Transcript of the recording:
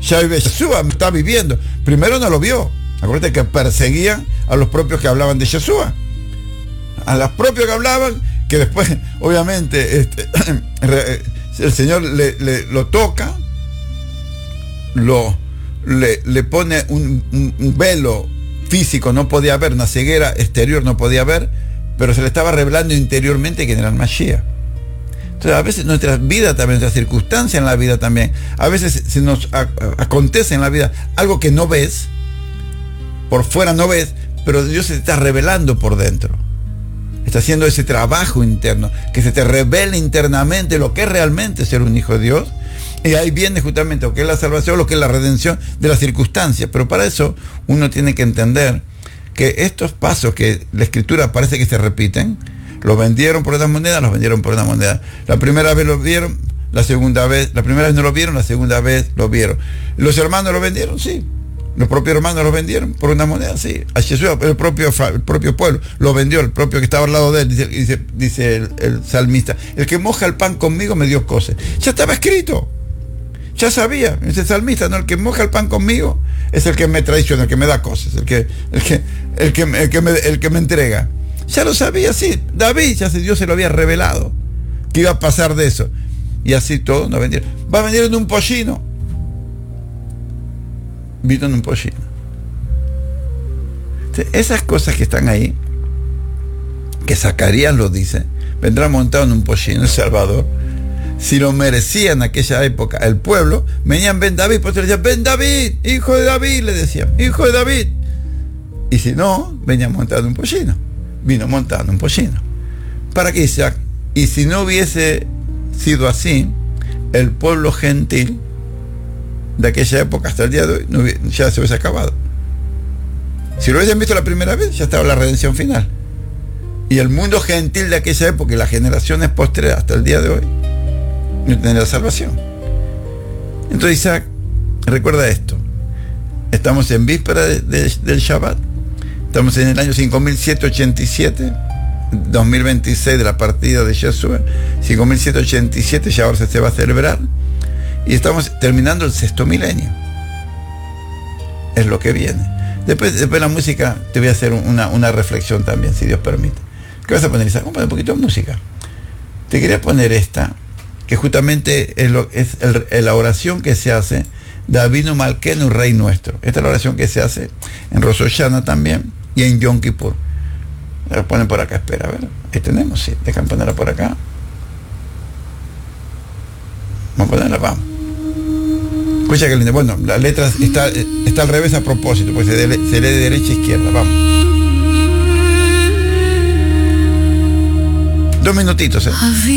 ya vive Yeshua, está viviendo. Primero no lo vio. Acuérdate que perseguían a los propios que hablaban de Yeshua. A los propios que hablaban, que después, obviamente, el Señor lo toca, le pone un velo físico, no podía ver, una ceguera exterior no podía ver, pero se le estaba revelando interiormente quién era el Mashiach. Entonces, a veces nuestra vida también, nuestra circunstancia en la vida también, a veces se nos acontece en la vida algo que no ves, por fuera no ves, pero Dios se te está revelando por dentro. Está haciendo ese trabajo interno, que se te revele internamente lo que es realmente ser un hijo de Dios. Y ahí viene justamente lo que es la salvación, lo que es la redención de las circunstancias. Pero para eso uno tiene que entender que estos pasos que la Escritura parece que se repiten, los vendieron por una moneda, los vendieron por una moneda. La primera vez lo vieron, la segunda vez, la primera vez no lo vieron, la segunda vez lo vieron. ¿Los hermanos lo vendieron? Sí. Los propios hermanos lo vendieron por una moneda, sí. A Jesús, el propio pueblo lo vendió, el propio que estaba al lado de él, dice el salmista. El que moja el pan conmigo me dio cosas. Ya estaba escrito. Ya sabía, ese salmista, ¿no? El que moja el pan conmigo es el que me traiciona, el que me da cosas, el que me entrega. Ya lo sabía, sí. David, ya Dios se lo había revelado, que iba a pasar de eso. Y así todo nos vendieron. Va a venir en un pollino. Vino en un pollino. Esas cosas que están ahí, que Zacarías lo dice, vendrá montado en un pollino el Salvador. Si lo merecía en aquella época el pueblo, venían, ven David, pues le decían, ven David, hijo de David, le decían, hijo de David. Y si no, venía montado en un pollino. Vino montado en un pollino. ¿Para qué, Isaac? Y si no hubiese sido así, el pueblo gentil de aquella época hasta el día de hoy ya se hubiese acabado. Si lo hubiesen visto la primera vez, ya estaba la redención final. Y el mundo gentil de aquella época y las generaciones posteriores hasta el día de hoy no tienen la salvación. Entonces, Isaac, recuerda esto. Estamos en víspera del Shabbat. Estamos en el año 5787, 2026 de la partida de Yeshua. 5787 ya ahora se va a celebrar. Y estamos terminando el 6º milenio. Es lo que viene. Después de la música te voy a hacer una reflexión también, si Dios permite. ¿Qué vas a poner, Isaac? Vamos a poner un poquito de música. Te quería poner esta, que justamente es la oración que se hace de Avinu Malkenu, Rey Nuestro. Esta es la oración que se hace en Rosh Hashanah también y en Yom Kippur. La ponen por acá, espera, a ver. Ahí tenemos, sí. Dejan ponerla por acá. Vamos a ponerla, vamos. Escucha que lindo. Bueno, la letra está al revés a propósito, pues se lee de derecha a izquierda. Vamos. 2 minutitos,